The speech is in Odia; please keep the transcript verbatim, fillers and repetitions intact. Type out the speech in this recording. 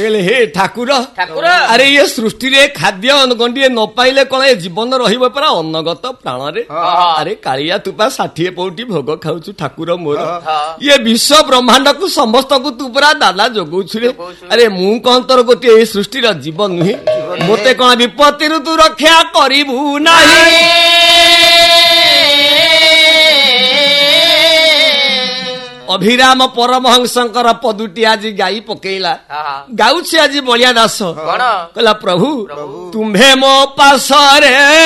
କହିଲେ ହେ ଠାକୁର ଠାକୁର ଆରେ ଇଏ ସୃଷ୍ଟିରେ ଖାଦ୍ୟ ଗଣ୍ଡିଏ ନ ପାଇଲେ କଣ ଏ ଜୀବନ ରହିବ ପରା ଅନଗତ ପ୍ରାଣରେ। ଆରେ କାଳିଆ ତୁ ପା ଷାଠିଏ ପଉଟି ଭୋଗ ଖାଉଛୁ ଠାକୁର ମୋର। ଇଏ ବିଶ୍ୱ ବ୍ରହ୍ମାଣ୍ଡକୁ ସମସ୍ତଙ୍କୁ ତୁ ପୁରା ଦାନା ଯୋଗଉଛୁ ରେ। ଆରେ ମୁଁ କଣ ତୋର ଗୋଟିଏ ଏଇ ସୃଷ୍ଟିର ଜୀବ ନୁହେଁ? ମୋତେ କଣ ବିପତ୍ତିରୁ ତୁ ରକ୍ଷା କରିବୁ ନାହିଁ? ଅଭିରାମ ପରମହଂସଙ୍କର ପଦୁଟି ଆଜି ଗାଇ ପକେଇଲା। ଗାଉଛି ଆଜି ବଳିଆ ଦାସ କହିଲା ପ୍ରଭୁ ତୁମ୍ଭେ ମୋ ପାଶରେ